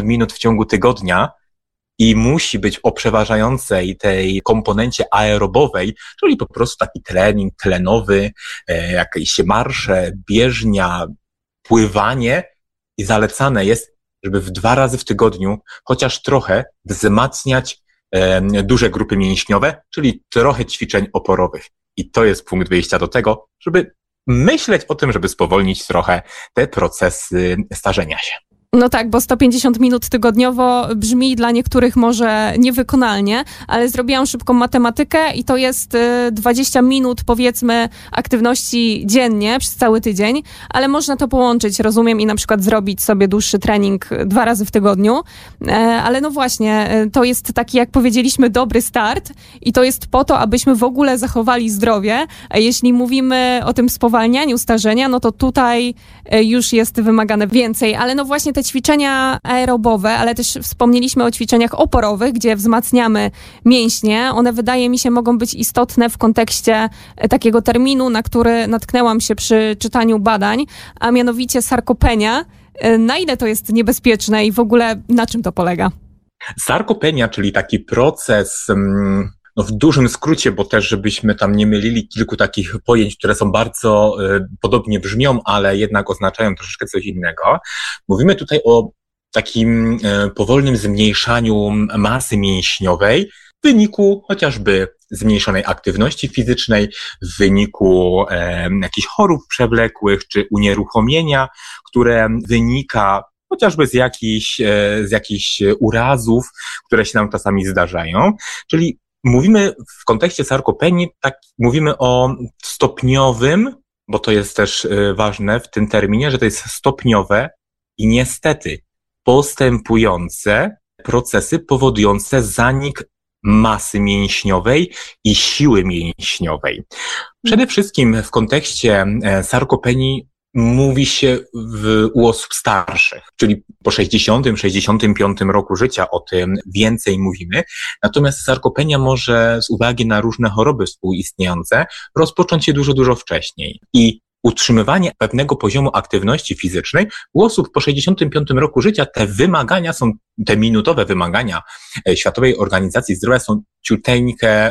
minut w ciągu tygodnia i musi być o przeważającej tej komponencie aerobowej, czyli po prostu taki trening tlenowy, jakieś marsze, bieżnia, pływanie i zalecane jest, żeby 2 razy w tygodniu chociaż trochę wzmacniać duże grupy mięśniowe, czyli trochę ćwiczeń oporowych. I to jest punkt wyjścia do tego, żeby myśleć o tym, żeby spowolnić trochę te procesy starzenia się. No tak, bo 150 minut tygodniowo brzmi dla niektórych może niewykonalnie, ale zrobiłam szybką matematykę i to jest 20 minut, powiedzmy, aktywności dziennie przez cały tydzień, ale można to połączyć, rozumiem, i na przykład zrobić sobie dłuższy trening 2 razy w tygodniu, ale no właśnie, to jest taki, jak powiedzieliśmy, dobry start i to jest po to, abyśmy w ogóle zachowali zdrowie, a jeśli mówimy o tym spowalnianiu starzenia, no to tutaj już jest wymagane więcej, ale no właśnie te ćwiczenia aerobowe, ale też wspomnieliśmy o ćwiczeniach oporowych, gdzie wzmacniamy mięśnie. One, wydaje mi się, mogą być istotne w kontekście takiego terminu, na który natknęłam się przy czytaniu badań, a mianowicie sarkopenia. Na ile to jest niebezpieczne i w ogóle na czym to polega? Sarkopenia, czyli taki proces, no w dużym skrócie, bo też żebyśmy tam nie mylili kilku takich pojęć, które są bardzo podobnie brzmią, ale jednak oznaczają troszeczkę coś innego. Mówimy tutaj o takim powolnym zmniejszaniu masy mięśniowej w wyniku chociażby zmniejszonej aktywności fizycznej, w wyniku jakichś chorób przewlekłych czy unieruchomienia, które wynika chociażby z jakichś urazów, które się nam czasami zdarzają. Czyli mówimy w kontekście sarkopenii, mówimy o stopniowym, bo to jest też ważne w tym terminie, że to jest stopniowe i niestety postępujące procesy powodujące zanik masy mięśniowej i siły mięśniowej. Przede wszystkim w kontekście sarkopenii mówi się u osób starszych, czyli po 60-65 roku życia o tym więcej mówimy. Natomiast sarkopenia może z uwagi na różne choroby współistniejące rozpocząć się dużo, dużo wcześniej. I utrzymywanie pewnego poziomu aktywności fizycznej u osób po 65 roku życia, te minutowe wymagania Światowej Organizacji Zdrowia są ciuteńkę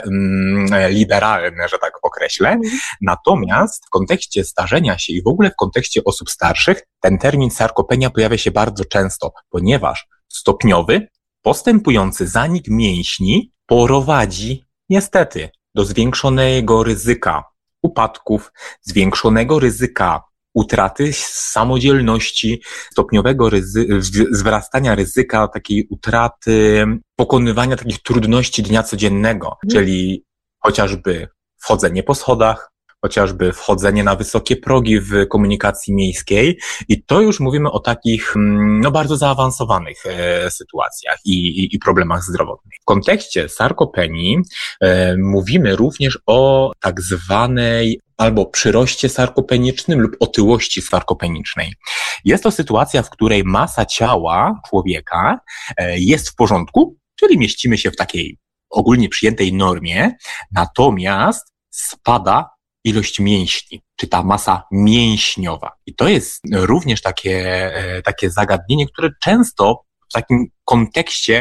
liberalne, że tak określę. Natomiast w kontekście starzenia się i w ogóle w kontekście osób starszych ten termin sarkopenia pojawia się bardzo często, ponieważ stopniowy, postępujący zanik mięśni prowadzi niestety do zwiększonego ryzyka upadków, zwiększonego ryzyka utraty samodzielności, stopniowego wzrastania ryzyka takiej utraty, pokonywania takich trudności dnia codziennego, czyli chociażby wchodzenie po schodach, chociażby wchodzenie na wysokie progi w komunikacji miejskiej i to już mówimy o takich bardzo zaawansowanych sytuacjach i problemach zdrowotnych. W kontekście sarkopenii mówimy również o tak zwanej albo przyroście sarkopenicznym lub otyłości sarkopenicznej. Jest to sytuacja, w której masa ciała człowieka jest w porządku, czyli mieścimy się w takiej ogólnie przyjętej normie, natomiast spada ilość mięśni, czy ta masa mięśniowa. I to jest również takie zagadnienie, które często w takim kontekście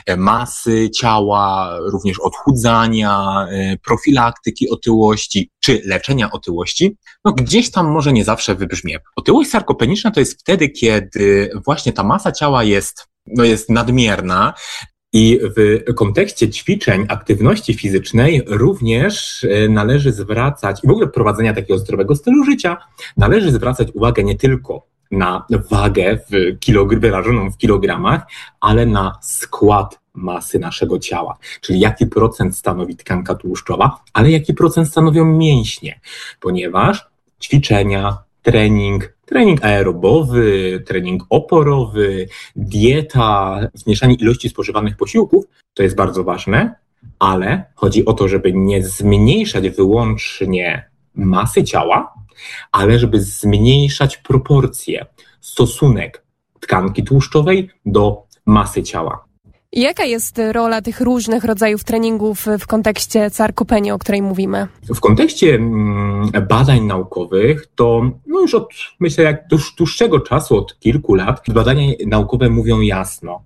masy ciała, również odchudzania, profilaktyki otyłości, czy leczenia otyłości, gdzieś tam może nie zawsze wybrzmie. Otyłość sarkopeniczna to jest wtedy, kiedy właśnie ta masa ciała jest nadmierna, i w kontekście ćwiczeń, aktywności fizycznej również należy zwracać, i w ogóle prowadzenia takiego zdrowego stylu życia, należy zwracać uwagę nie tylko na wagę wyrażoną w kilogramach, ale na skład masy naszego ciała, czyli jaki procent stanowi tkanka tłuszczowa, ale jaki procent stanowią mięśnie, ponieważ ćwiczenia, trening aerobowy, trening oporowy, dieta, zmniejszanie ilości spożywanych posiłków, to jest bardzo ważne, ale chodzi o to, żeby nie zmniejszać wyłącznie masy ciała, ale żeby zmniejszać proporcje, stosunek tkanki tłuszczowej do masy ciała. Jaka jest rola tych różnych rodzajów treningów w kontekście sarkopenii, o której mówimy? W kontekście badań naukowych to już od, myślę, jak dłuższego czasu, od kilku lat, badania naukowe mówią jasno,